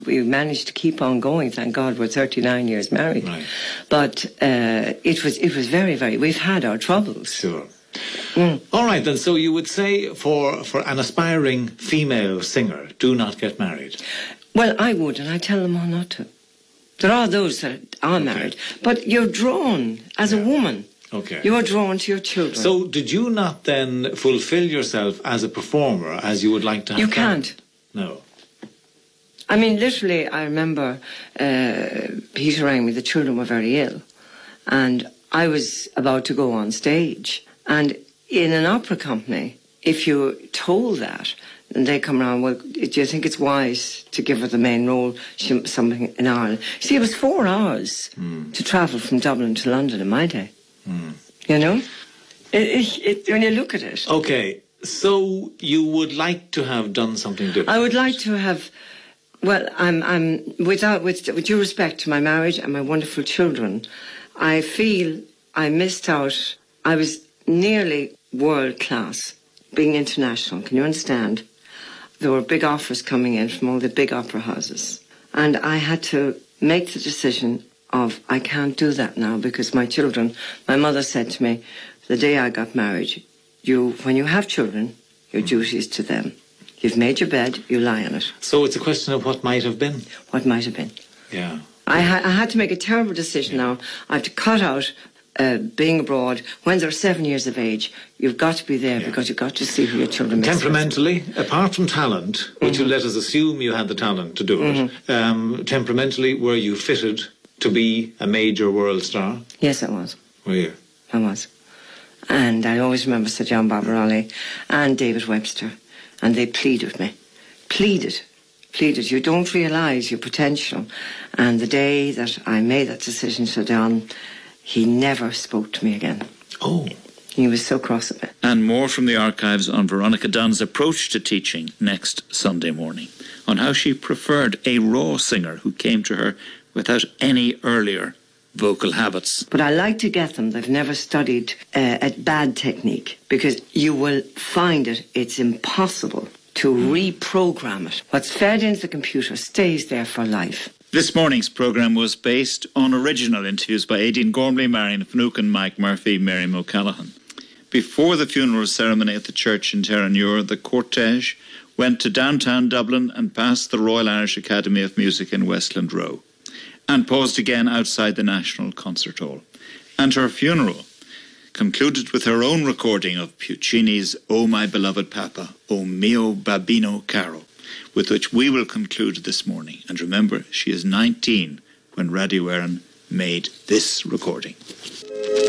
We managed to keep on going, thank God. We're 39 years married. Right. But it was very, very... We've had our troubles. Sure. All right, then. So you would say for an aspiring female singer, do not get married. Well, I would, and I tell them all not to. There are those that are married, but you're drawn as a woman. Okay. You're drawn to your children. So did you not then fulfill yourself as a performer as you would like to have You done? can't. No. I mean, literally, I remember Peter rang me. The children were very ill, and I was about to go on stage. And in an opera company, if you're told that, and they come around, well, do you think it's wise to give her the main role, something in Ireland? See, it was 4 hours to travel from Dublin to London in my day. You know? When you look at it. Okay, so you would like to have done something different? I would like to have... Well, I'm with due respect to my marriage and my wonderful children, I feel I missed out. I was nearly world class, being international. Can you understand? There were big offers coming in from all the big opera houses, and I had to make the decision of I can't do that now because my children. My mother said to me, the day I got married, when you have children, your duty is to them. You've made your bed, you lie on it. So it's a question of what might have been? What might have been. Yeah. I had to make a terrible decision now. I have to cut out being abroad. When they're 7 years of age, you've got to be there because you've got to see who your children are. Temperamentally, apart from talent, which you let us assume you had the talent to do it, temperamentally, were you fitted to be a major world star? Yes, I was. Were you? I was. And I always remember Sir John Barbarelli and David Webster. And they pleaded with me. Pleaded. You don't realise your potential. And the day that I made that decision, Sir John, he never spoke to me again. Oh. He was so cross at me. And more from the archives on Veronica Dunn's approach to teaching next Sunday morning, on how she preferred a raw singer who came to her without any earlier vocal habits. But I like to get them. They've never studied a bad technique, because you will find it's impossible to reprogram it. What's fed into the computer stays there for life. This morning's programme was based on original interviews by Aideen Gormley, Marion Finucane, Mike Murphy, Miriam O'Callaghan. Before the funeral ceremony at the church in Terenure, the cortege went to downtown Dublin and past the Royal Irish Academy of Music in Westland Row, and paused again outside the National Concert Hall. And her funeral concluded with her own recording of Puccini's O My Beloved Papa, O Mio Babino Caro, with which we will conclude this morning. And remember, she is 19 when Radio Éireann made this recording.